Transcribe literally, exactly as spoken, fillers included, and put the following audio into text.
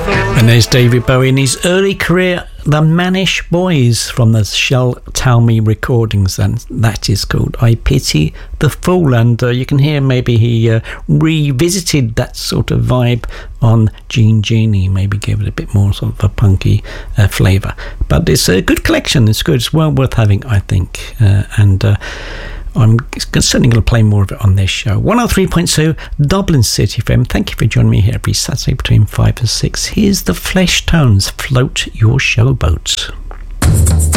And there's David Bowie in his early career, The Mannish Boys from the Shall Tell Me recordings, and that is called I Pity the Fool. And uh, you can hear maybe he uh, revisited that sort of vibe on Jean Genie, maybe gave it a bit more sort of a punky uh, flavour. But it's a good collection, it's good, it's well worth having, I think. Uh, and uh, I'm certainly going to play more of it on this show. one oh three point two Dublin City F M. Thank you for joining me here every Saturday between five and six. Here's the Flesh Tones, Float Your Showboat.